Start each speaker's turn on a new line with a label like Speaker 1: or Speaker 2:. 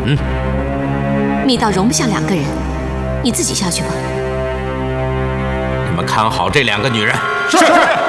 Speaker 1: 密道容不下2个人，你自己下去吧。
Speaker 2: 你们看好这2个女人。
Speaker 3: 是。